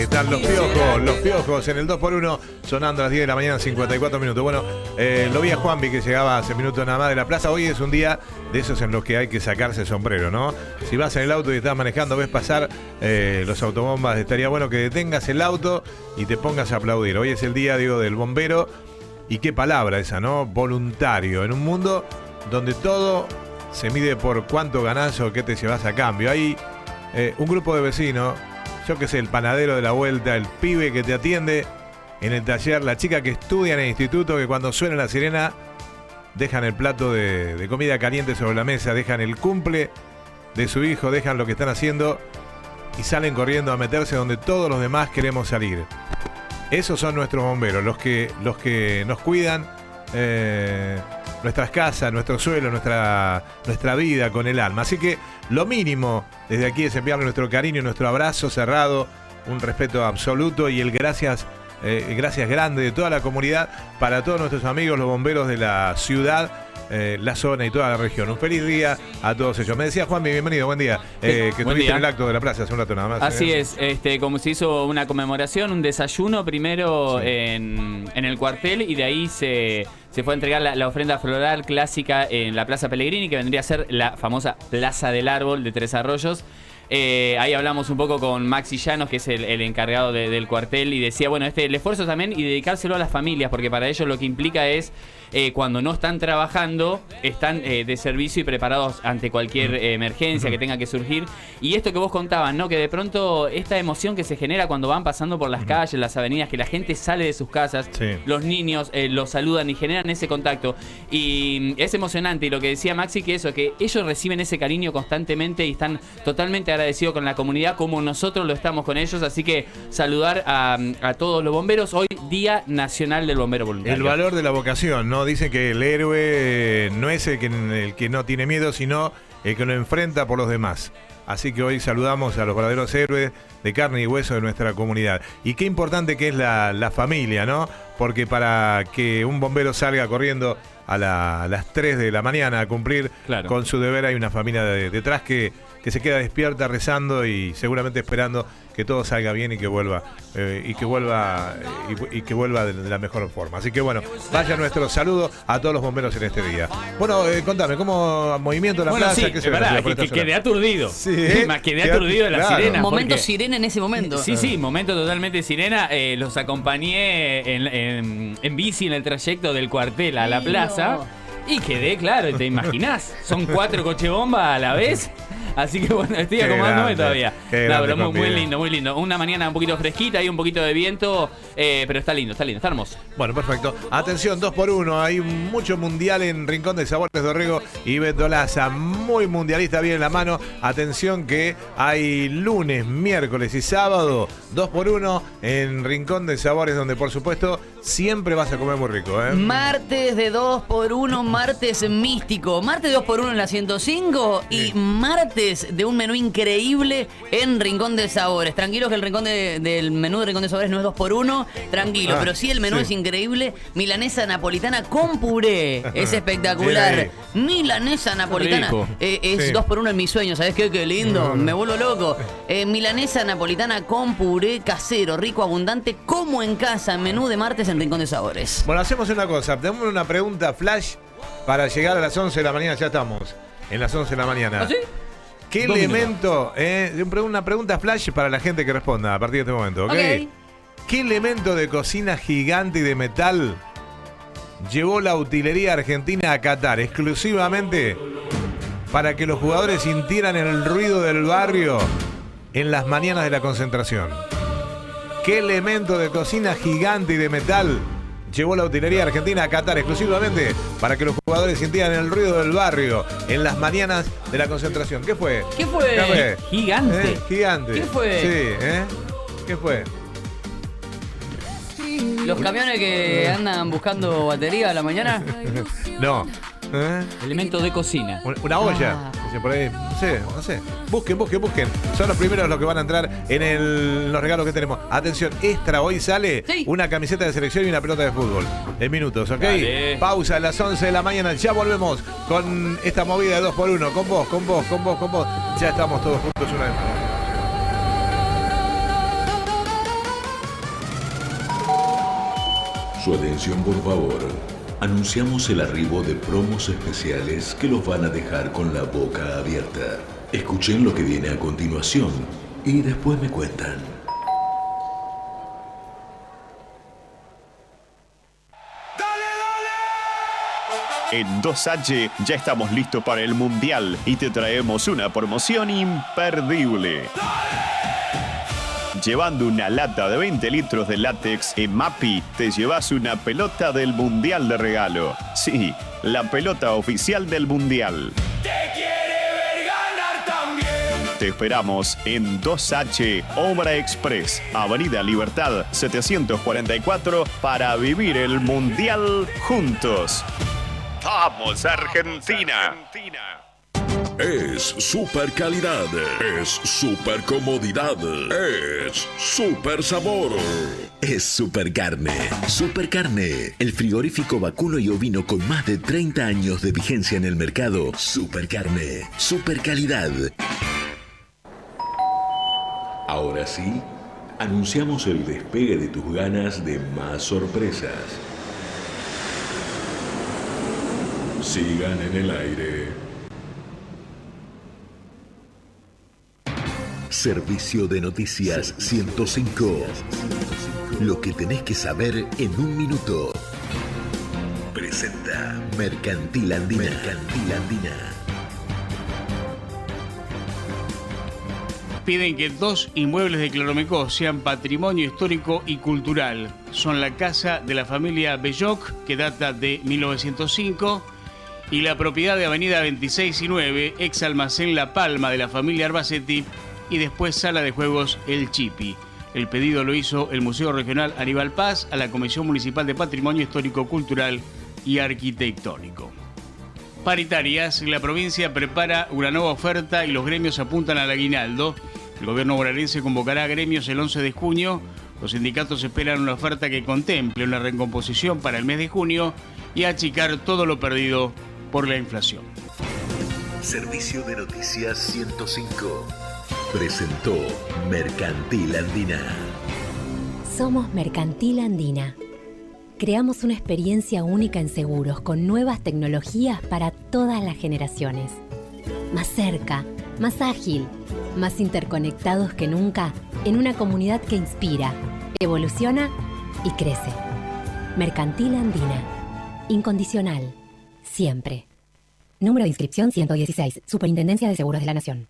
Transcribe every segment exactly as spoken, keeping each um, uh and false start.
Están los piojos, los piojos en el dos por uno, sonando a las diez de la mañana, cincuenta y cuatro minutos. Bueno, eh, lo vi a Juanvi que llegaba hace minutos nada más de la plaza. Hoy es un día de esos en los que hay que sacarse el sombrero, ¿no? Si vas en el auto y estás manejando, ves pasar eh, los autobombas, estaría bueno que detengas el auto y te pongas a aplaudir. Hoy es el día, digo, del bombero. Y qué palabra esa, ¿no? Voluntario. En un mundo donde todo se mide por cuánto ganás o qué te llevas a cambio. Hay eh, un grupo de vecinos, yo qué sé, el panadero de la vuelta, el pibe que te atiende en el taller, la chica que estudia en el instituto, que cuando suena la sirena dejan el plato de, de comida caliente sobre la mesa, dejan el cumple de su hijo, dejan lo que están haciendo y salen corriendo a meterse donde todos los demás queremos salir. Esos son nuestros bomberos, los que, los que nos cuidan eh, nuestras casas, nuestro suelo, nuestra, nuestra vida con el alma. Así que lo mínimo desde aquí es enviarle nuestro cariño, nuestro abrazo cerrado, un respeto absoluto y el gracias, eh, gracias grande de toda la comunidad para todos nuestros amigos, los bomberos de la ciudad, eh, la zona y toda la región. Un feliz día a todos ellos. Me decía Juanmi, bienvenido, buen día. Eh, que buen estuviste día. en el acto de la plaza hace un rato nada más. Así eh. es, este, como se hizo una conmemoración, un desayuno primero Sí. en, en el cuartel y de ahí se, se fue a entregar la, la ofrenda floral clásica en la Plaza Pellegrini, que vendría a ser la famosa Plaza del Árbol de Tres Arroyos. Eh, ahí hablamos un poco con Maxi Llanos, que es el, el encargado de, del cuartel, y decía, bueno, este el esfuerzo también y dedicárselo a las familias, porque para ellos lo que implica es, eh, cuando no están trabajando, están eh, de servicio y preparados ante cualquier eh, emergencia que tenga que surgir. Y esto que vos contabas, ¿no? Que de pronto esta emoción que se genera cuando van pasando por las calles, las avenidas, que la gente sale de sus casas, Sí. los niños eh, los saludan y generan ese contacto. Y es emocionante, y lo que decía Maxi, que eso, que ellos reciben ese cariño constantemente y están totalmente agradecidos con la comunidad como nosotros lo estamos con ellos. Así que saludar a, a todos los bomberos. Hoy, Día Nacional del Bombero Voluntario. El valor de la vocación, ¿no? Dicen que el héroe no es el que, el que no tiene miedo, sino el que lo enfrenta por los demás. Así que hoy saludamos a los verdaderos héroes de carne y hueso de nuestra comunidad. Y qué importante que es la, la familia, ¿no? Porque para que un bombero salga corriendo a, la, a las tres de la mañana a cumplir Claro. con su deber, hay una familia de, detrás que, que se queda despierta rezando y seguramente esperando que todo salga bien y que vuelva eh, y que vuelva eh, y, y que vuelva de, de la mejor forma. Así que bueno, vaya nuestro saludo a todos los bomberos en este día. Bueno, eh, contame, ¿cómo movimiento de la Bueno, plaza? sí, ¿Qué se eh, ve? pará, La que, que prestación. quedé aturdido. Sí, ¿eh? Más quedé Quedate- aturdido de la claro. sirena. Momento porque- sirena en ese momento. Sí, sí, momento totalmente sirena. Eh, los acompañé en, en, en bici en el trayecto del cuartel a la Lindo. plaza. Y quedé, claro, te imaginás. Son cuatro cochebombas a la vez. Así que bueno, estoy Qué acomodándome grande, todavía. qué No, grande, pero muy, muy Juanpi. lindo, muy lindo. Una mañana un poquito fresquita y un poquito de viento. Eh, pero está lindo, está lindo, está hermoso. Bueno, perfecto. Atención, dos por uno. Hay mucho mundial en Rincón de Sabores de Orrego y Beto Laza. Muy mundialista, bien en la mano. Atención que hay lunes, miércoles y sábado dos por uno en Rincón de Sabores, donde por supuesto siempre vas a comer muy rico, ¿eh? Martes de dos por uno, martes místico. Martes de dos por uno en la ciento cinco y Sí. martes de un menú increíble en Rincón de Sabores. Tranquilos que el rincón de- del menú de Rincón de Sabores no es dos por uno, tranquilo, Ah, pero sí el menú sí. es increíble. Milanesa napolitana con puré, es espectacular. Bien Milanesa napolitana Rico. eh, es Sí. dos por uno en mi sueño, ¿sabes qué? Qué lindo, me vuelvo loco. Eh, milanesa napolitana con puré casero, rico, abundante, como en casa, menú de martes en Rincón de Sabores. Bueno, hacemos una cosa. Tenemos una pregunta flash para llegar a las once de la mañana. Ya estamos en las once de la mañana. ¿Ah, sí? ¿Qué Dos elemento, eh, una pregunta flash para la gente que responda a partir de este momento, ¿ok? Ok. ¿Qué elemento de cocina gigante y de metal llevó la utilería argentina a Qatar exclusivamente para que los jugadores sintieran el ruido del barrio en las mañanas de la concentración? ¿Qué elemento de cocina gigante y de metal llevó la utilería argentina a Qatar exclusivamente para que los jugadores sintieran el ruido del barrio en las mañanas de la concentración? ¿Qué fue? ¿Qué fue? ¿Qué fue? Gigante. ¿Eh? Gigante. ¿Qué fue? Sí, ¿eh? ¿Qué fue? Los camiones que andan buscando batería a la mañana. No. ¿Eh? Elemento de cocina. Un- Una olla. Ah. Dice por ahí, no sé, no sé. Busquen, busquen, busquen. Son los primeros los que van a entrar en el- los regalos que tenemos. Atención, extra, hoy sale Sí. una camiseta de selección y una pelota de fútbol. En minutos, ¿ok? Dale. Pausa a las once de la mañana. Ya volvemos con esta movida de dos por uno. Con vos, con vos, con vos, con vos. Ya estamos todos juntos una vez más. Su atención, por favor. Anunciamos el arribo de promos especiales que los van a dejar con la boca abierta. Escuchen lo que viene a continuación y después me cuentan. En dos H ya estamos listos para el Mundial y te traemos una promoción imperdible. Llevando una lata de veinte litros de látex en Mapi, te llevas una pelota del Mundial de regalo. Sí, la pelota oficial del Mundial. Te quiere ver ganar también. Te esperamos en dos H Obra Express, Avenida Libertad setecientos cuarenta y cuatro, para vivir el Mundial juntos. ¡Vamos, Argentina! Es super calidad, es super comodidad, es super sabor. Es Super Carne. Super Carne, el frigorífico vacuno y ovino con más de treinta años de vigencia en el mercado. Super Carne, super calidad. Ahora sí, anunciamos el despegue de tus ganas de más sorpresas. Sigan en el aire. Servicio de Noticias ciento cinco. Lo que tenés que saber en un minuto. Presenta Mercantil Andina. Mercantil Andina. Piden que dos inmuebles de Claromecó sean patrimonio histórico y cultural. Son la casa de la familia Belloc, que data de mil novecientos cinco, y la propiedad de Avenida veintiséis y nueve, ex almacén La Palma de la familia Arbacetti, y después sala de juegos El Chipi. El pedido lo hizo el Museo Regional Aníbal Paz a la Comisión Municipal de Patrimonio Histórico, Cultural y Arquitectónico. Paritarias, la provincia prepara una nueva oferta y los gremios apuntan al aguinaldo. El gobierno bonaerense convocará a gremios el once de junio. Los sindicatos esperan una oferta que contemple una recomposición para el mes de junio y achicar todo lo perdido por la inflación. Servicio de Noticias ciento cinco. Presentó Mercantil Andina. Somos Mercantil Andina. Creamos una experiencia única en seguros con nuevas tecnologías para todas las generaciones. Más cerca, más ágil, más interconectados que nunca en una comunidad que inspira, evoluciona y crece. Mercantil Andina. Incondicional. Siempre. Número de inscripción ciento dieciséis. Superintendencia de Seguros de la Nación.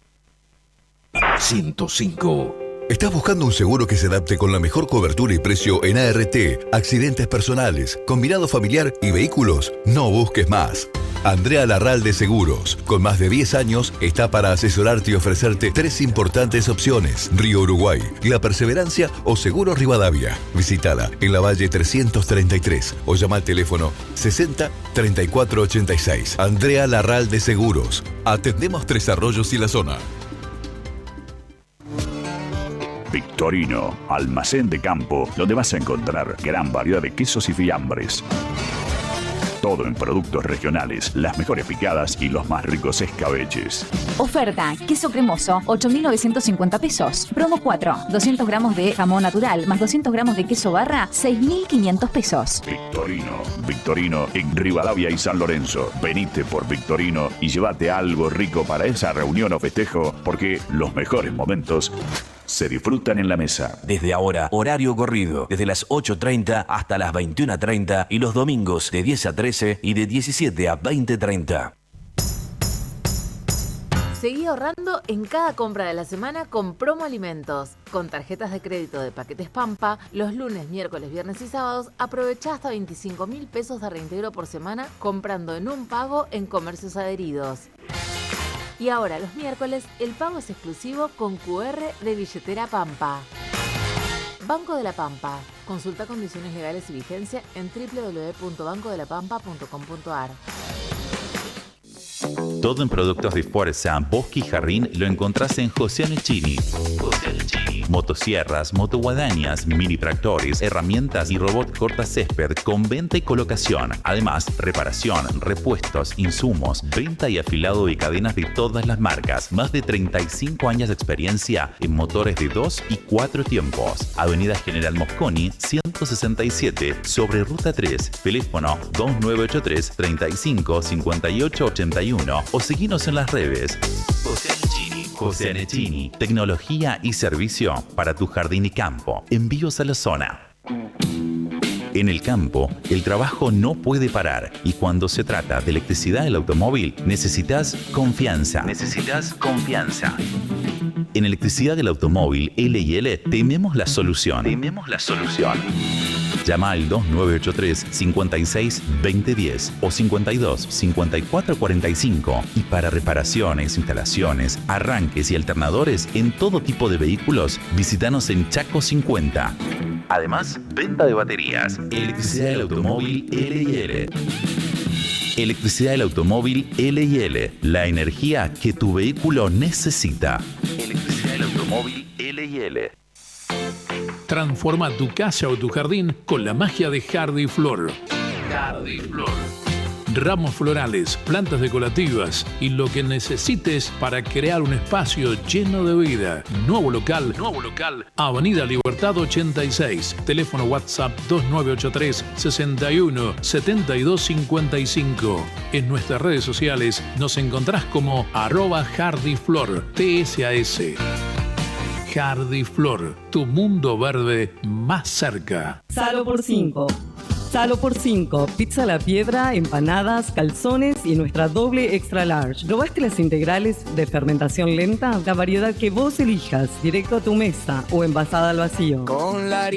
ciento cinco. ¿Estás buscando un seguro que se adapte con la mejor cobertura y precio en A R T, accidentes personales, combinado familiar y vehículos? No busques más. Andrea Larralde Seguros, con más de diez años, está para asesorarte y ofrecerte tres importantes opciones: Río Uruguay, La Perseverancia o Seguros Rivadavia. Visítala en la Valle trescientos treinta y tres o llama al teléfono sesenta treinta y cuatro ochenta y seis. Andrea Larralde Seguros. Atendemos Tres Arroyos y la zona. Victorino, almacén de campo, donde vas a encontrar gran variedad de quesos y fiambres. Todo en productos regionales, las mejores picadas y los más ricos escabeches. Oferta, queso cremoso, ocho mil novecientos cincuenta pesos. Promo cuatro, doscientos gramos de jamón natural más doscientos gramos de queso barra, seis mil quinientos pesos. Victorino, Victorino en Rivadavia y San Lorenzo. Venite por Victorino y llévate algo rico para esa reunión o festejo, porque los mejores momentos se disfrutan en la mesa. Desde ahora, horario corrido, desde las ocho treinta hasta las veintiuna treinta y los domingos de diez a trece y de diecisiete a veinte treinta. Seguí ahorrando en cada compra de la semana con Promo Alimentos. Con tarjetas de crédito de Paquetes Pampa, los lunes, miércoles, viernes y sábados, aprovechá hasta veinticinco mil pesos de reintegro por semana comprando en un pago en comercios adheridos. Y ahora, los miércoles, el pago es exclusivo con Q R de Billetera Pampa. Banco de la Pampa. Consulta condiciones legales y vigencia en doble u doble u doble u punto banco de la pampa punto com punto a r. Todo en productos de fuerza, bosque y jardín lo encontrás en José Nechini. José Nechini. motosierras, motoguadañas, mini tractores, herramientas y robot corta césped con venta y colocación. Además, reparación, repuestos, insumos, venta y afilado de cadenas de todas las marcas. Más de treinta y cinco años de experiencia en motores de dos y cuatro tiempos. Avenida General Mosconi, ciento sesenta y siete, sobre Ruta tres. Teléfono dos nueve ocho tres, treinta y cinco, cincuenta y ocho ochenta y uno o seguinos en las redes. José Anechini. José Anechini. Tecnología y servicio para tu jardín y campo. Envíos a la zona. En el campo, el trabajo no puede parar y cuando se trata de electricidad del automóvil, necesitas confianza. Necesitas confianza. En Electricidad del Automóvil L y L tenemos la solución. Tenemos la solución. Llama al dos nueve ocho tres, cincuenta y seis, veinte diez o cincuenta y dos, cincuenta y cuatro cuarenta y cinco y para reparaciones, instalaciones, arranques y alternadores en todo tipo de vehículos, visítanos en Chaco cincuenta. Además, venta de baterías. Electricidad del Automóvil L y L. Electricidad del Automóvil L y L. La energía que tu vehículo necesita. Electricidad del Automóvil L y L. Transforma tu casa o tu jardín con la magia de Hardy Flor. Hardy Flor. Ramos florales, plantas decorativas y lo que necesites para crear un espacio lleno de vida. Nuevo local, nuevo local, Avenida Libertad ochenta y seis. Teléfono WhatsApp dos nueve ocho tres, sesenta y uno, setenta y dos cincuenta y cinco. En nuestras redes sociales nos encontrás como arroba hardyflor, T S A S. Hardy Flor, tu mundo verde más cerca. Salo por cinco. Salo por cinco, pizza a la piedra, empanadas, calzones y nuestra doble extra large. ¿Probaste las integrales de fermentación lenta? La variedad que vos elijas, directo a tu mesa o envasada al vacío. Con la